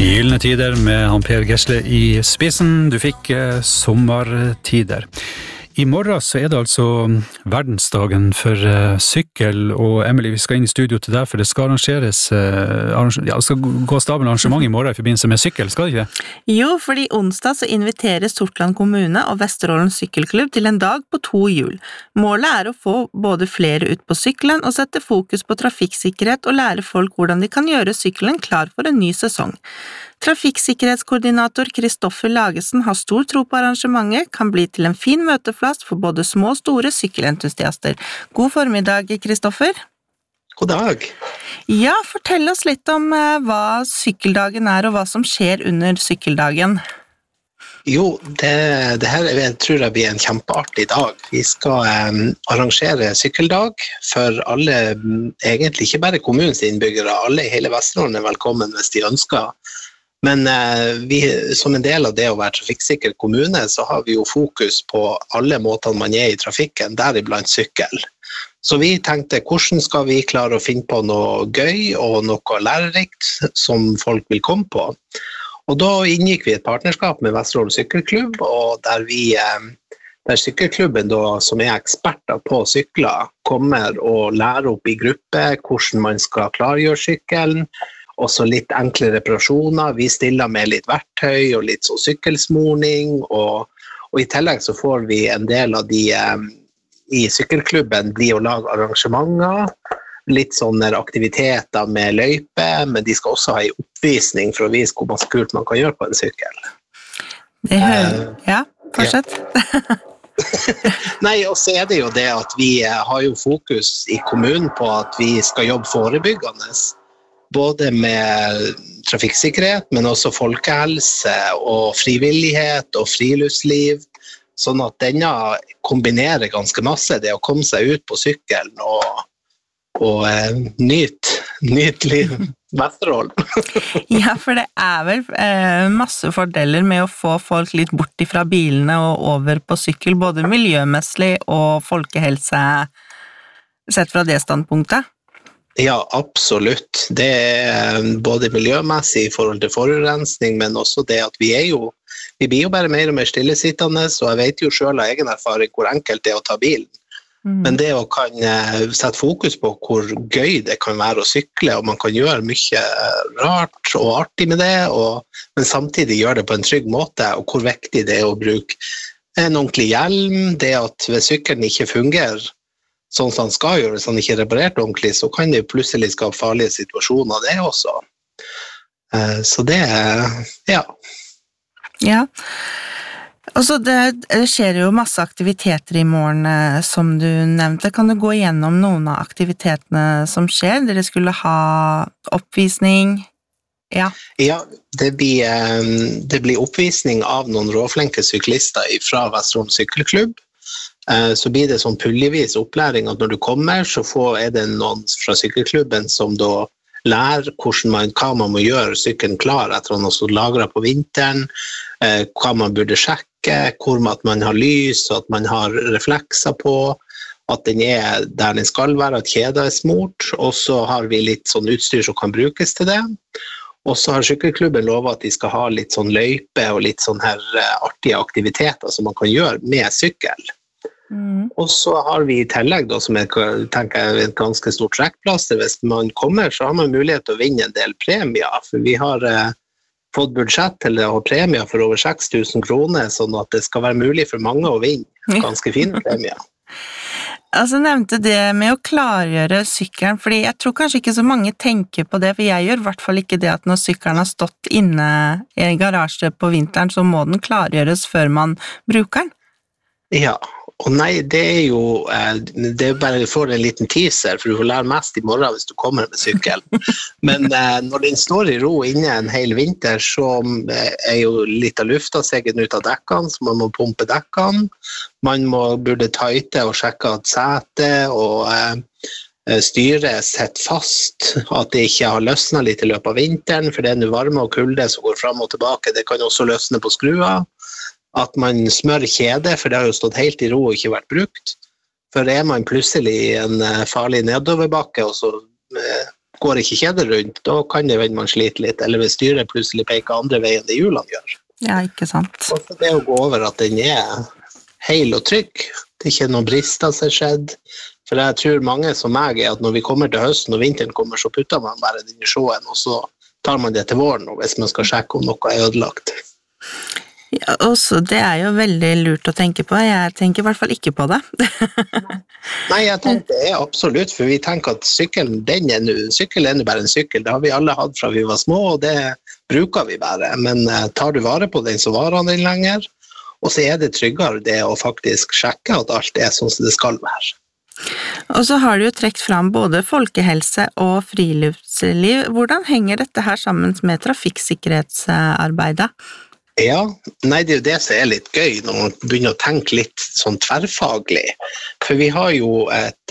Gyllene tider med han Per Gessle i spissen. Du fikk sommertider. I morgen så det altså verdensdagen for sykkel, og Emily, vi skal inn i studio til deg, for det skal arrangeres, det skal gå av stabelen arrangement i morgen i forbindelse med sykkel, skal det ikke? Jo, fordi onsdag så inviterer Sortland kommune og Vesterålen sykkelklubb til en dag på 2 hjul. Målet å få både flere ut på sykkelen og sette fokus på trafikksikkerhet og lære folk hvordan de kan gjøre sykkelen klar for en ny sesong. Trafikksikkerhetskoordinator Kristoffer Lagesen har stor tro på arrangementet, kan bli til en fin møteplass for både små og store sykkelentusiaster. God formiddag, Kristoffer. God dag. Ja, fortell oss litt om hva sykkeldagen og hva som skjer under sykkeldagen. Jo, det her jeg tror jeg blir en kjempeartig dag. Vi skal arrangere sykkeldag for alle, egentlig ikke bare kommunens innbyggere, alle i hele Vesterålen velkommen hvis de ønsker. Men som en del av det å være trafikksikker kommune, så har vi jo fokus på alle måtene man i trafikken, deriblant sykkel. Så vi tenkte, hvordan skal vi klare å finne på noe gøy og noe lærerikt som folk vil komme på? Og da inngikk vi et partnerskap med Vesterålen sykkelklubb, og der sykkelklubben da, som eksperter på sykler, kommer og lærer opp i gruppe hvordan man skal klargjøre sykkelen, også litt enkle reparasjoner. Vi stiller med litt verktøy og litt så sykkelsmorning, og i tillegg så får vi en del av de i sykkelklubben bli å lage arrangementer, litt sånne aktiviteter med løype, men de skal også ha en oppvisning for å vise hvor masse kult man kan gjøre på en sykkel. Det ja, fortsett. Nei, og så det jo det at vi har jo fokus i kommunen på at vi skal jobbe forebyggende, både med trafikksikkerhet, men også folkehelse og frivillighet og friluftsliv, sånn at denne kombinerer ganske masse, det å komme seg ut på sykkelen og nyt liv Vesterålen. Ja, for det vel masse fordeler med å få folk litt bort fra bilene og over på sykkel, både miljømessig og folkehelse sett fra det standpunktet. Ja, absolutt. Det både miljømessig i forhold til forurensning, men også det at vi blir jo bare mer og mer stillesittende, så jeg vet jo selv av egen erfaring hvor enkelt det å ta bilen. Men det å kan sette fokus på hvor gøy det kan være å sykle, og man kan gjøre mye rart og artig med det, men samtidig gjøre det på en trygg måte, og hvor viktig det å bruke en ordentlig hjelm, det at hvis sykkelen ikke fungerer, sånn som han skal gjøre, hvis han ikke reparert ordentlig, så kan det plutselig skape farlige situasjoner, det også. Så det ja. Ja, og så det skjer jo masse aktiviteter i morgen, som du nevnte. Kan du gå igjennom noen av aktivitetene som skjer? Dere skulle ha oppvisning? Ja, det blir oppvisning av noen råflinke syklister fra Vesterålen sykkelklubb. Så blir det sånn puljevis opplæring at når du kommer, så det noen fra sykkelklubben som da lærer hva man må gjøre sykkelen klar etter at man har lagret på vinteren, hva man burde sjekke, hvor at man har lys, at man har reflekser på, at den der den skal være, at kjeda smurt, og så har vi litt sånn utstyr som kan brukes til det. Og så har sykkelklubben lovet at de skal ha litt sånn løype og litt sånn her artige aktiviteter som man kan gjøre med sykkel. Og så har vi i tillegg, da, som jeg tenker et ganske stort trekkplass, hvis man kommer, så har man mulighet til å vinne en del premier, for vi har fått budsjett til å ha premier for over 6 000 kroner, sånn at det skal være mulig for mange å vinne ganske fine premier. Altså nevnte det med å klargjøre sykkelen, fordi jeg tror kanskje ikke så mange tenker på det, for jeg gjør i hvert fall ikke det at når sykkelen har stått inne i en garasje på vinteren, så må den klargjøres før man bruker den. Ja, og nei, det jo bare du får en liten teaser, for du får lære mest i morgen hvis du kommer med sykkel. Men når den står i ro inne en hel vinter, så jo litt av lufta segen ut av dekkene, så man må pumpe dekkene. Man burde tighte og sjekke at setet og styret sitter fast, at det ikke har løsnet litt i løpet av vinteren, for det noe varme og kulde som går frem og tilbake, det kan også løsne på skrua. At man smører kjede, for det har jo stått helt i ro og ikke vært brukt. For man plutselig i en farlig nedoverbakke, og så går ikke kjeder rundt, da kan det være man sliter litt, eller hvis styret plutselig peker andre veien det hjulene gjør. Ja, ikke sant. Og så det å gå over at den heil og trygg, det ikke noen brister som har skjedd, for jeg tror mange som meg at når vi kommer til høsten og vinteren kommer, så putter man bare den i sjåen, og så tar man det til våren hvis man skal sjekke om noe ødelagt. Ja, også, det jo veldig lurt å tenke på. Jeg tenker I hvert fall ikke på det. Nei, jeg tenker det absolutt, for vi tenker at sykkel bare en sykkel. Det har vi alle hatt fra vi var små, og det bruker vi bare. Men tar du vare på den, så varer den lenger. Og så det tryggere det å faktisk sjekke at alt sånn som det skal være. Og så har du jo trekt fram både folkehelse og friluftsliv. Hvordan henger dette her sammen med trafikksikkerhetsarbeidet? Ja, nei, det jo det som litt gøy når man begynner å tenke litt sånn tverrfaglig. For vi har jo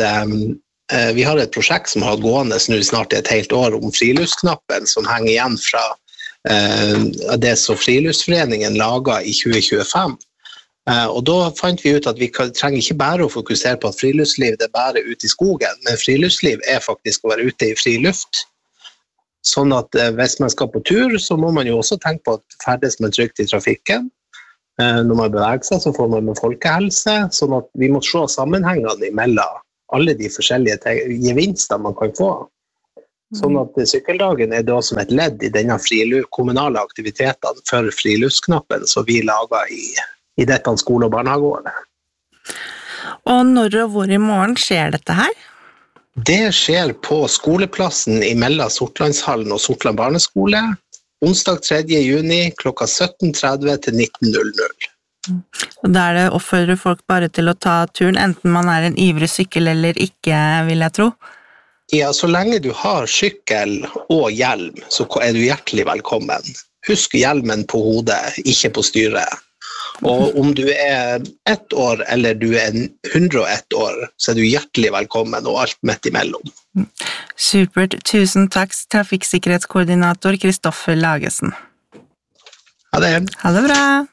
et prosjekt som har hatt gående nå snart et helt år om friluftsknappen, som henger igjen fra det som Friluftsforeningen laget I 2025. Og da fant vi ut at vi trenger ikke bare å fokusere på at friluftsliv det bare ute I skogen, men friluftsliv faktisk å være ute I fri luft. Sånn at hvis man skal på tur, så må man jo også tenke på at ferdes man trygt I trafikken. Når man beveger seg, så får man med folkehelse, sånn at vi må se sammenhengene mellom alle de forskjellige gevinster man kan få. Sånn at sykkeldagen da som et ledd I denne kommunale aktivitetene for friluftsknappen som vi lager I dette skole- og barnehageåret. Og når og hvor I morgen skjer dette her? Det skjer på skoleplassen mellom Sortlandshallen og Sortland barneskole, onsdag 3. juni klokka 17:30 til 19:00. Og da det oppfordrer folk bare til å ta turen, enten man en ivrig sykkel eller ikke, vil jeg tro. Ja, så lenge du har sykkel og hjelm, så du hjertelig velkommen. Husk hjelmen på hodet, ikke på styret. Og om du 1 år eller du 101 år, så du hjertelig velkommen og alt midt imellom. Supert. Tusen takk, trafikksikkerhetskoordinator Kristoffer Lagesen. Ha det. Ha det bra.